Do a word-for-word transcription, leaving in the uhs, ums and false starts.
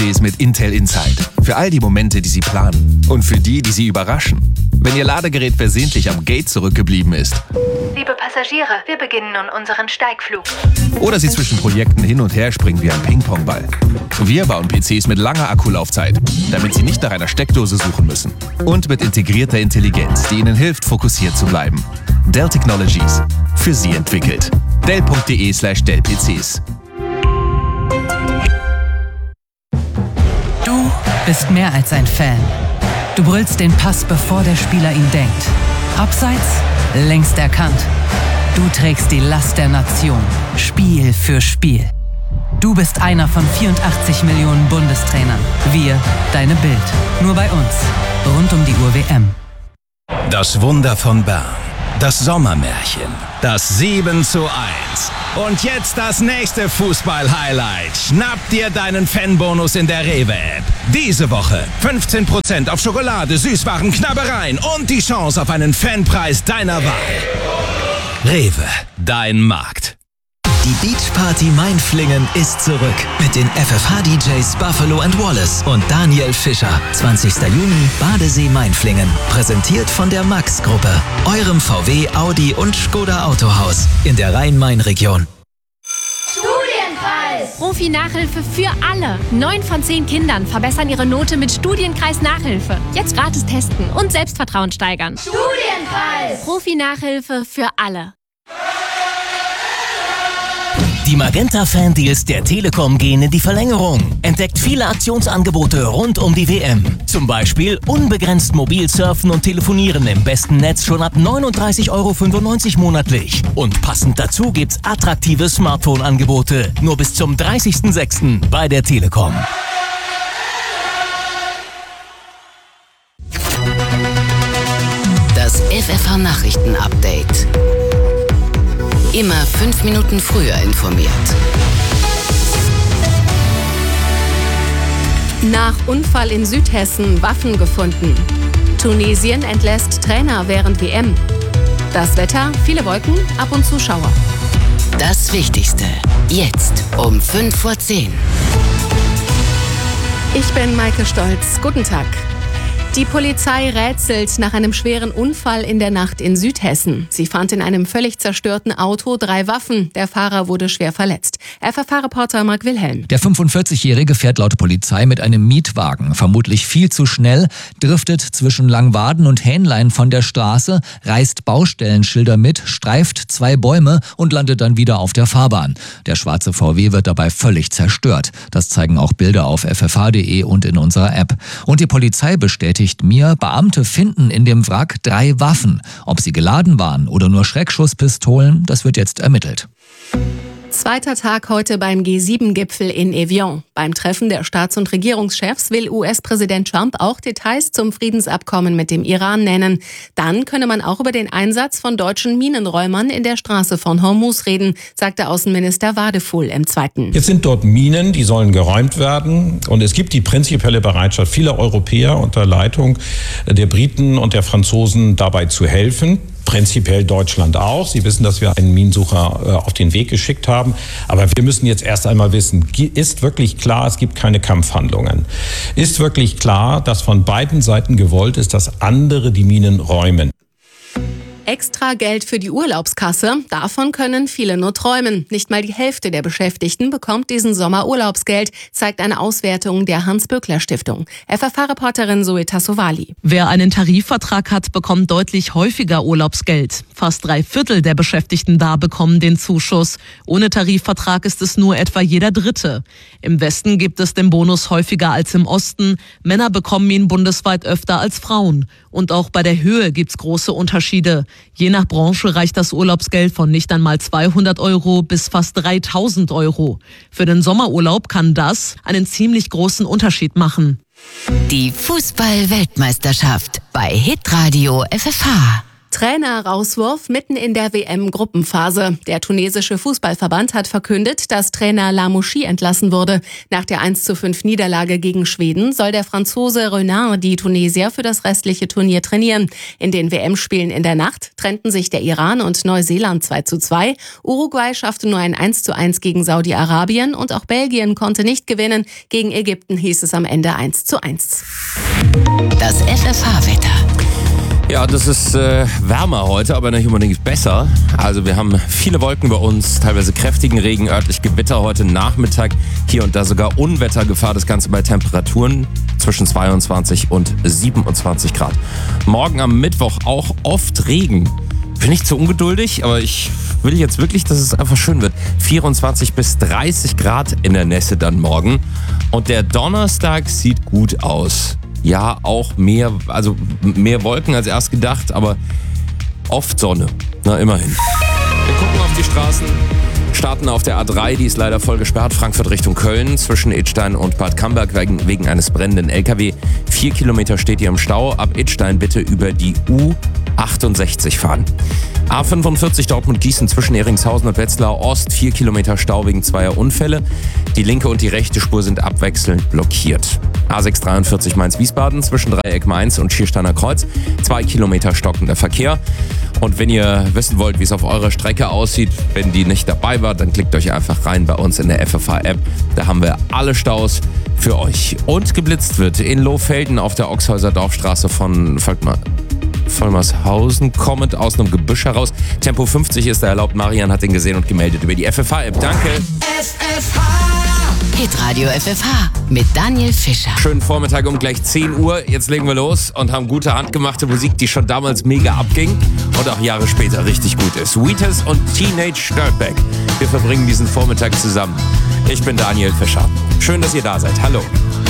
Cs mit Intel Inside. Für all die Momente, die Sie planen. Und für die, die Sie überraschen. Wenn Ihr Ladegerät versehentlich am Gate zurückgeblieben ist. Liebe Passagiere, wir beginnen nun unseren Steigflug. Oder Sie zwischen Projekten hin und her springen wie ein Ping-Pong-Ball. Wir bauen P Cs mit langer Akkulaufzeit, damit Sie nicht nach einer Steckdose suchen müssen. Und mit integrierter Intelligenz, die Ihnen hilft, fokussiert zu bleiben. Dell Technologies. Für Sie entwickelt. Dell.de slash Dell PCs. Du bist mehr als ein Fan. Du brüllst den Pass, bevor der Spieler ihn denkt. Abseits, längst erkannt. Du trägst die Last der Nation, Spiel für Spiel. Du bist einer von vierundachtzig Millionen Bundestrainern. Wir, deine Bild. Nur bei uns. Rund um die Uhr W M. Das Wunder von Bern. Das Sommermärchen. Das sieben zu eins. Und jetzt das nächste Fußball-Highlight. Schnapp dir deinen Fanbonus in der Rewe-App. Diese Woche fünfzehn Prozent auf Schokolade, Süßwaren, Knabbereien und die Chance auf einen Fanpreis deiner Wahl. Rewe, dein Markt. Die Beachparty Mainflingen ist zurück mit den F F H-D Js Buffalo and Wallace und Daniel Fischer. zwanzigster Juni, Badesee Mainflingen. Präsentiert von der Max-Gruppe, eurem V W, Audi und Skoda Autohaus in der Rhein-Main-Region. Studienkreis! Profi-Nachhilfe für alle. Neun von zehn Kindern verbessern ihre Note mit Studienkreis-Nachhilfe. Jetzt gratis testen und Selbstvertrauen steigern. Studienkreis! Profi-Nachhilfe für alle. Die Magenta-Fan-Deals der Telekom gehen in die Verlängerung. Entdeckt viele Aktionsangebote rund um die W M. Zum Beispiel unbegrenzt mobil surfen und telefonieren im besten Netz schon ab neununddreißig Euro fünfundneunzig monatlich. Und passend dazu gibt's attraktive Smartphone-Angebote. Nur bis zum dreißigsten sechsten bei der Telekom. Das F F H-Nachrichten-Update. Immer fünf Minuten früher informiert. Nach Unfall in Südhessen Waffen gefunden. Tunesien entlässt Trainer während W M. Das Wetter, viele Wolken, ab und zu Schauer. Das Wichtigste, jetzt um fünf vor zehn. Ich bin Maike Stolz. Guten Tag. Die Polizei rätselt nach einem schweren Unfall in der Nacht in Südhessen. Sie fand in einem völlig zerstörten Auto drei Waffen. Der Fahrer wurde schwer verletzt. F F H-Reporter Marc Wilhelm. Der fünfundvierzigjährige fährt laut Polizei mit einem Mietwagen, vermutlich viel zu schnell, driftet zwischen Langwaden und Hähnlein von der Straße, reißt Baustellenschilder mit, streift zwei Bäume und landet dann wieder auf der Fahrbahn. Der schwarze V W wird dabei völlig zerstört. Das zeigen auch Bilder auf f f h punkt d e und in unserer App. Und die Polizei bestätigt mir, Beamte finden in dem Wrack drei Waffen. Ob sie geladen waren oder nur Schreckschusspistolen, das wird jetzt ermittelt. Zweiter Tag heute beim G sieben Gipfel in Evian. Beim Treffen der Staats- und Regierungschefs will U S-Präsident Trump auch Details zum Friedensabkommen mit dem Iran nennen. Dann könne man auch über den Einsatz von deutschen Minenräumern in der Straße von Hormuz reden, sagte Außenminister Wadefuhl im Zweiten. Jetzt sind dort Minen, die sollen geräumt werden. Und es gibt die prinzipielle Bereitschaft vieler Europäer unter Leitung der Briten und der Franzosen dabei zu helfen. Prinzipiell Deutschland auch. Sie wissen, dass wir einen Minensucher auf den Weg geschickt haben. Aber wir müssen jetzt erst einmal wissen, ist wirklich klar, es gibt keine Kampfhandlungen? Ist wirklich klar, dass von beiden Seiten gewollt ist, dass andere die Minen räumen? Extra Geld für die Urlaubskasse, davon können viele nur träumen. Nicht mal die Hälfte der Beschäftigten bekommt diesen Sommer Urlaubsgeld, zeigt eine Auswertung der Hans-Böckler-Stiftung. F F H-Reporterin Zoe Tassovali. Wer einen Tarifvertrag hat, bekommt deutlich häufiger Urlaubsgeld. Fast drei Viertel der Beschäftigten da bekommen den Zuschuss. Ohne Tarifvertrag ist es nur etwa jeder Dritte. Im Westen gibt es den Bonus häufiger als im Osten. Männer bekommen ihn bundesweit öfter als Frauen. Und auch bei der Höhe gibt's große Unterschiede. Je nach Branche reicht das Urlaubsgeld von nicht einmal zweihundert Euro bis fast dreitausend Euro. Für den Sommerurlaub kann das einen ziemlich großen Unterschied machen. Die Fußball-Weltmeisterschaft bei Hitradio F F H. Trainer-Rauswurf mitten in der W M-Gruppenphase. Der tunesische Fußballverband hat verkündet, dass Trainer Lamouchi entlassen wurde. Nach der eins zu fünf Niederlage gegen Schweden soll der Franzose Renard die Tunesier für das restliche Turnier trainieren. In den W M-Spielen in der Nacht trennten sich der Iran und Neuseeland zwei zu zwei. Uruguay schaffte nur ein eins zu eins gegen Saudi-Arabien und auch Belgien konnte nicht gewinnen. Gegen Ägypten hieß es am Ende eins zu eins. Das F F H-Wetter. Ja, das ist äh, wärmer heute, aber nicht unbedingt besser. Also wir haben viele Wolken bei uns, teilweise kräftigen Regen, örtlich Gewitter heute Nachmittag. Hier und da sogar Unwettergefahr, das Ganze bei Temperaturen zwischen zweiundzwanzig und siebenundzwanzig Grad. Morgen am Mittwoch auch oft Regen. Bin ich zu ungeduldig, aber ich will jetzt wirklich, dass es einfach schön wird. vierundzwanzig bis dreißig Grad in der Nässe dann morgen. Und der Donnerstag sieht gut aus. Ja, auch mehr, also mehr Wolken als erst gedacht, aber oft Sonne. Na, immerhin. Wir gucken auf die Straßen, starten auf der A drei, die ist leider voll gesperrt, Frankfurt Richtung Köln, zwischen Idstein und Bad Camberg wegen, wegen eines brennenden L K W. Vier Kilometer steht ihr im Stau, ab Idstein bitte über die U achtundsechzig fahren. A fünfundvierzig Dortmund-Gießen zwischen Eringshausen und Wetzlar Ost, vier Kilometer Stau wegen zweier Unfälle. Die linke und die rechte Spur sind abwechselnd blockiert. A sechshundertdreiundvierzig Mainz-Wiesbaden zwischen Dreieck Mainz und Schiersteiner Kreuz, zwei Kilometer stockender Verkehr. Und wenn ihr wissen wollt, wie es auf eurer Strecke aussieht, wenn die nicht dabei war, dann klickt euch einfach rein bei uns in der F F H-App. Da haben wir alle Staus für euch. Und geblitzt wird in Lohfelden auf der Ochshäuser Dorfstraße von, folgt mal, Vollmershausen, kommend aus einem Gebüsch heraus. Tempo fünfzig ist da erlaubt. Marian hat den gesehen und gemeldet über die F F H-App. Danke. F F H. Hitradio F F H mit Daniel Fischer. Schönen Vormittag um gleich zehn Uhr. Jetzt legen wir los und haben gute handgemachte Musik, die schon damals mega abging und auch Jahre später richtig gut ist. Wheatus und Teenage Dirtbag. Wir verbringen diesen Vormittag zusammen. Ich bin Daniel Fischer. Schön, dass ihr da seid. Hallo.